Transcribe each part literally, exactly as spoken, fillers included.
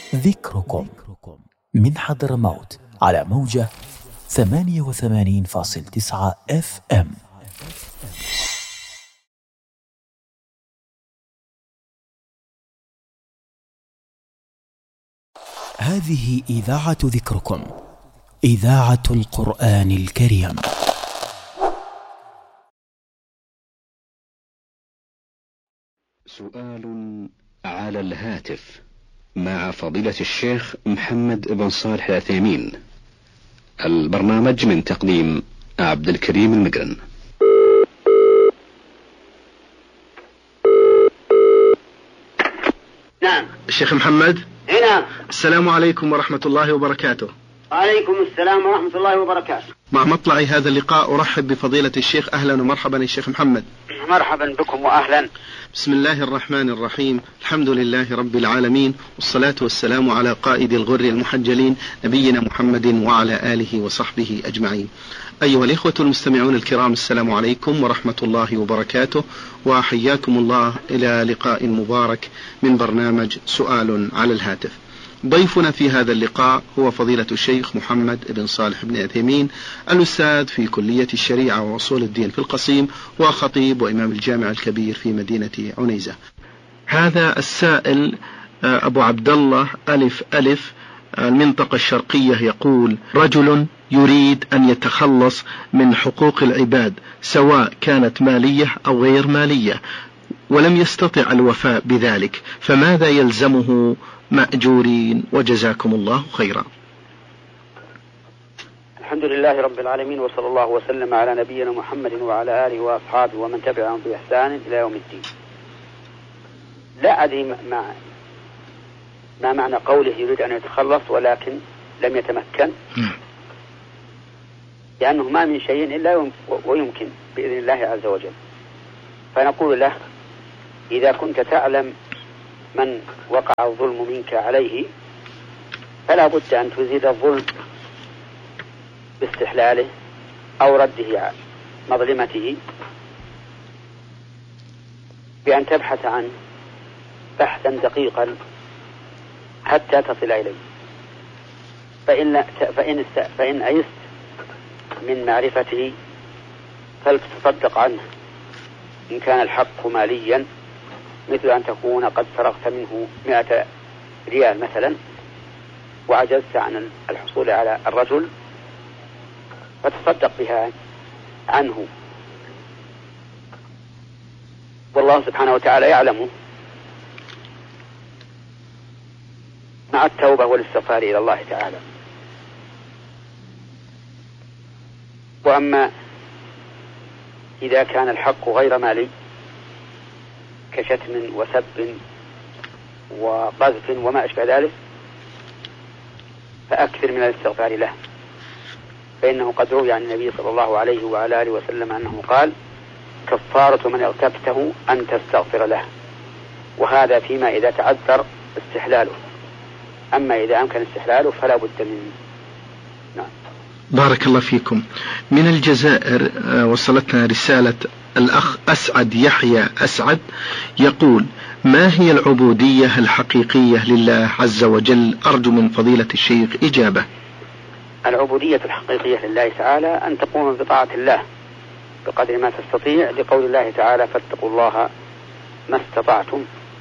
ذكركم من حضرموت على موجة ثمانية وثمانين فاصل تسعة اف ام. هذه إذاعة ذكركم، إذاعة القرآن الكريم. سؤال على الهاتف مع فضيلة الشيخ محمد بن صالح العثيمين. البرنامج من تقديم عبد الكريم المقرن. نعم. الشيخ محمد. نعم. السلام عليكم ورحمة الله وبركاته. وعليكم السلام ورحمة الله وبركاته. مع مطلع هذا اللقاء أرحب بفضيلة الشيخ. أهلا ومرحبا الشيخ محمد. مرحبا بكم وأهلا. بسم الله الرحمن الرحيم. الحمد لله رب العالمين، والصلاة والسلام على قائد الغر المحجلين نبينا محمد وعلى آله وصحبه أجمعين. أيها الإخوة المستمعون الكرام، السلام عليكم ورحمة الله وبركاته، وحياكم الله إلى لقاء مبارك من برنامج سؤال على الهاتف. ضيفنا في هذا اللقاء هو فضيلة الشيخ محمد بن صالح بن عثيمين، الأستاذ في كلية الشريعة وأصول الدين في القصيم، وخطيب وإمام الجامع الكبير في مدينة عنيزة. هذا السائل أبو عبد الله ألف ألف المنطقة الشرقية يقول: رجل يريد أن يتخلص من حقوق العباد سواء كانت مالية أو غير مالية، ولم يستطع الوفاء بذلك، فماذا يلزمه مأجورين؟ وجزاكم الله خيرا. الحمد لله رب العالمين، وصلى الله وسلم على نبينا محمد وعلى آله وأصحابه ومن تبعهم بإحسان إلى يوم الدين. لا أدري ما, ما معنى قوله يريد أن يتخلص ولكن لم يتمكن، لأنه ما من شيء إلا ويمكن بإذن الله عز وجل. فنقول له: إذا كنت تعلم من وقع الظلم منك عليه فلا بد أن تزيد الظلم باستحلاله أو رده مظلمته بأن تبحث عنه بحثا دقيقا حتى تصل إليه. فإن, فإن, فإن أيست من معرفته فلتصدق عنه إن كان الحق ماليا، مثل أن تكون قد فرغت منه مئة ريال مثلا وعجزت عن الحصول على الرجل، فتصدق بها عنه، والله سبحانه وتعالى يعلم، مع التوبة والاستغفار إلى الله تعالى. وأما إذا كان الحق غير مالي كشتم وسب وقذف وما أشبه ذلك، فأكثر من الاستغفار له، فإنه قد روي عن النبي صلى الله عليه وعلى آله وسلم أنه قال: كفارة من اغتبته أن تستغفر له. وهذا فيما إذا تعذر استحلاله، أما إذا أمكن استحلاله فلا بد منه. نعم. بارك الله فيكم. من الجزائر وصلتنا رسالة الأخ أسعد يحيى أسعد يقول: ما هي العبودية الحقيقية لله عز وجل؟ أرجو من فضيلة الشيخ إجابة. العبودية الحقيقية لله تعالى أن تقوم بطاعة الله بقدر ما تستطيع، لقول الله تعالى: فاتقوا الله ما استطعتم،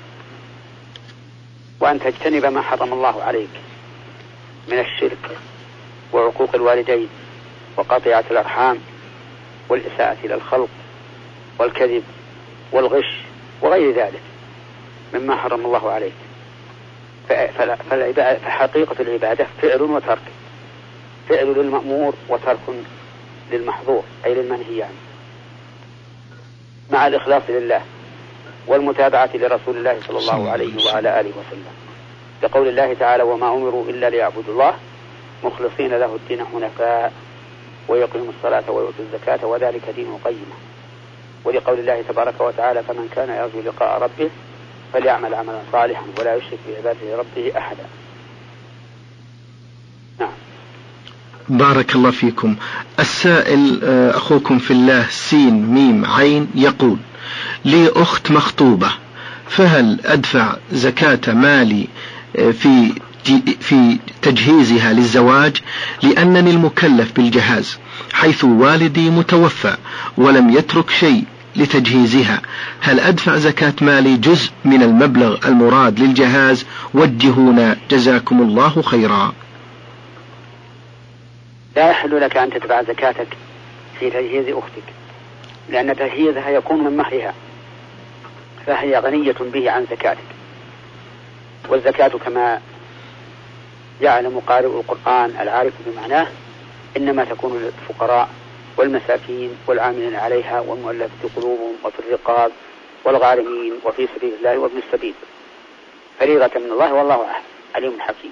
وأن تجتنب ما حرم الله عليك من الشرك وعقوق الوالدين وقطيعة الأرحام والإساءة إلى الخلق والكذب والغش وغير ذلك مما حرم الله عليك. فحقيقة العبادة فعل وترك، فعل للمأمور وترك للمحظور أي للمنهي عنه، مع الإخلاص لله والمتابعة لرسول الله صلى الله عليه وعلى آله وسلم، لقول الله تعالى: وما أمروا إلا ليعبدوا الله مخلصين له الدين حنفاء ويقيموا الصلاة ويؤتوا الزكاة وذلك دين قيمة. ولقول الله تبارك وتعالى: فمن كان يرجو لقاء ربه فليعمل عملا صالحا ولا يشرك بعبادة ربه أحدا. نعم. بارك الله فيكم. السائل أخوكم في الله سين ميم عين يقول: لي أخت مخطوبة، فهل أدفع زكاة مالي في في تجهيزها للزواج لأنني المكلف بالجهاز، حيث والدي متوفى ولم يترك شيء لتجهيزها. هل أدفع زكاة مالي جزء من المبلغ المراد للجهاز؟ وجهونا جزاكم الله خيرا. لا يحل لك أن تدفع زكاتك في تجهيز أختك، لأن تجهيزها يكون من مهرها، فهي غنية به عن زكاتك. والزكاة كما يعلم قارئ القرآن العارف بمعناه إنما تكون للفقراء والمساكين والعاملين عليها والمؤلفة قلوبهم وفي الرقاب والغارمين وفي سبيل الله وابن السبيل، فريضة من الله والله عليم حكيم.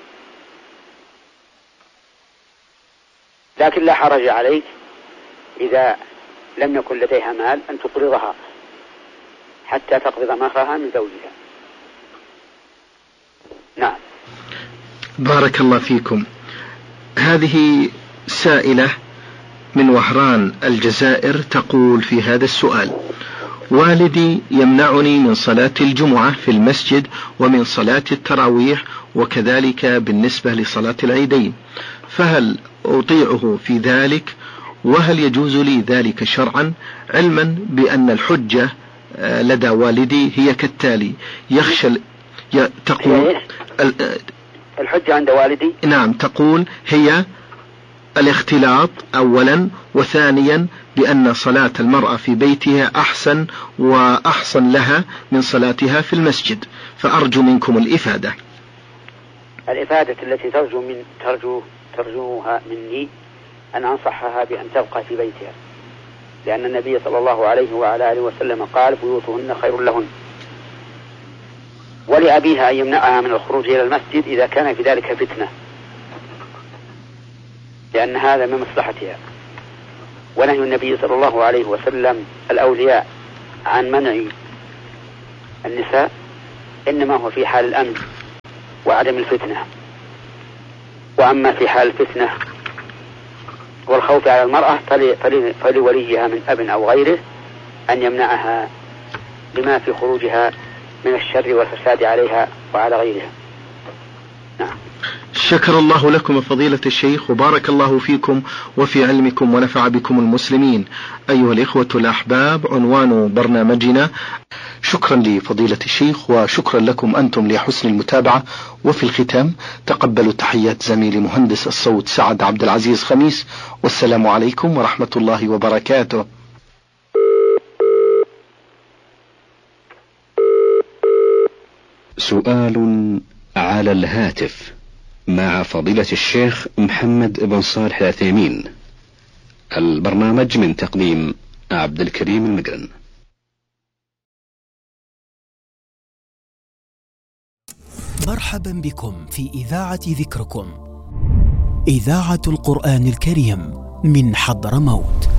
لكن لا حرج عليك إذا لم يكن لديها مال أن تقرضها حتى تقبض مهرها من زوجها. نعم. بارك الله فيكم. هذه سائلة من وهران الجزائر تقول في هذا السؤال: والدي يمنعني من صلاة الجمعة في المسجد ومن صلاة التراويح، وكذلك بالنسبة لصلاة العيدين، فهل أطيعه في ذلك؟ وهل يجوز لي ذلك شرعا، علما بأن الحجة لدى والدي هي كالتالي: يخشى تقول الحجة عند والدي. نعم، تقول هي الاختلاط أولا، وثانيا بأن صلاة المرأة في بيتها أحسن وأحسن لها من صلاتها في المسجد، فأرجو منكم الإفادة. الإفادة التي ترجو من ترجو ترجوها مني أن أنصحها بأن تبقى في بيتها، لأن النبي صلى الله عليه وعلى آله وسلم قال: بيوتهن خير لهن. ولأبيها أن يمنعها من الخروج إلى المسجد إذا كان في ذلك فتنة، لأن هذا من مصلحتها. ونهي النبي صلى الله عليه وسلم الأولياء عن منع النساء إنما هو في حال الأمن وعدم الفتنة. وأما في حال الفتنة والخوف على المرأة فلوليها من أب أو غيره أن يمنعها لما في خروجها من الشر والفساد عليها وعلى غيرها. نعم. شكر الله لكم فضيلة الشيخ، وبارك الله فيكم وفي علمكم ونفع بكم المسلمين. أيها الإخوة الأحباب، عنوان برنامجنا. شكرا لفضيلة الشيخ وشكرا لكم أنتم لحسن المتابعة. وفي الختام تقبلوا تحيات زميلي مهندس الصوت سعد عبد العزيز خميس، والسلام عليكم ورحمة الله وبركاته. سؤال على الهاتف مع فضيلة الشيخ محمد بن صالح العثيمين. البرنامج من تقديم عبد الكريم المقرن. مرحبا بكم في إذاعة ذكركم، إذاعة القرآن الكريم من حضرموت.